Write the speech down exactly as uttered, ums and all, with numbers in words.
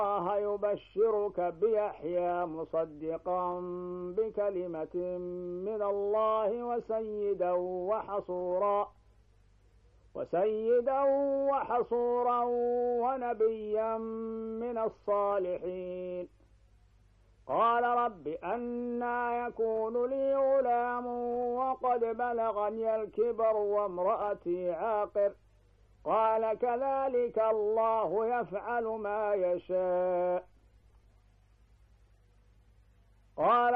الله يبشرك بيحيى مصدقا بكلمة من الله وسيدا وحصورا وسيدا وحصورا ونبيا من الصالحين. قال رب أنى يكون لي غلام وقد بلغني الكبر وامرأتي عاقر؟ قال كذلك الله يفعل ما يشاء. قال